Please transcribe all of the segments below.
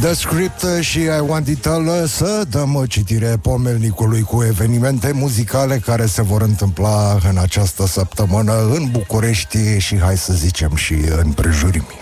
The Script și I Want It All. Să dăm citire pomelnicului cu evenimente muzicale care se vor întâmpla în această săptămână în București și, hai să zicem, și în prejurimi.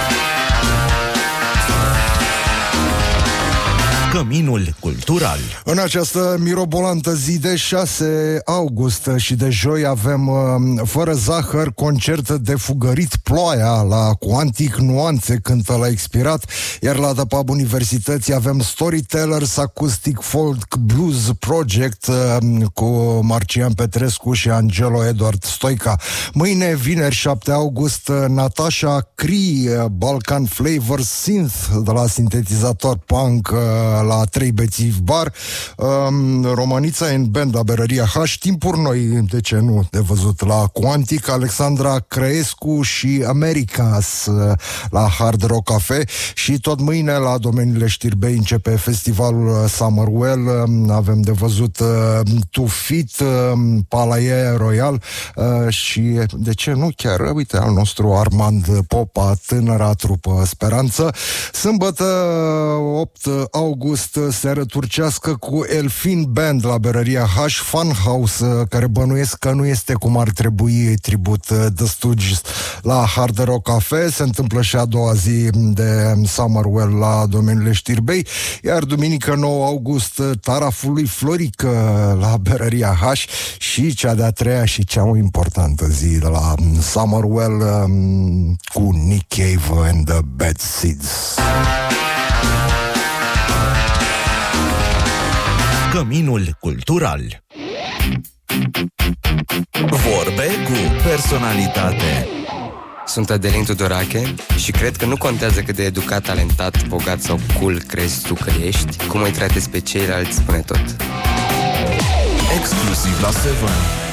Căminul cultural. În această mirobolantă zi de 6 august și de joi avem Fără Zahăr, concert de fugărit Ploaia la Quantic, Nuanțe cântă la Expirat, iar la The Pub Universității avem Storytellers Acoustic Folk Blues Project cu Marcian Petrescu și Angelo Eduard Stoica. Mâine, vineri 7 august, Natasha Cree, Balkan Flavor Synth de la sintetizator punk la 3 Bețiv Bar, Romanița în band la Berăria H, Timpuri Noi, de ce nu, de văzut la Quantic, Alexandra Crăescu și Americas la Hard Rock Cafe și tot mâine la Domeniile Știrbei începe festivalul Summerwell, avem de văzut Tufit, Palaie Royal și, de ce nu, chiar, uite, al nostru Armand Popa, tânăra trupă Speranță. Sâmbătă 8 august seară turcească cu Elfin Band la Berăria H, Funhouse, care bănuiesc că nu este cum ar trebui, tribut The Stooges la Hard Rock Cafe. Se întâmplă și a doua zi de Summerwell la Domeniile Știrbei, iar duminică 9 august Tarafului Florică la Berăria H și cea de-a treia și cea mai importantă zi de la Summerwell cu Nick Cave and the Bad Seeds. Căminul cultural. Vorbe cu personalitate. Sunt Adelin Tudorache și cred că nu contează cât de educat, talentat, bogat sau cool crezi tu că ești, cum îi tratezi pe ceilalți spune tot. Exclusiv la 7.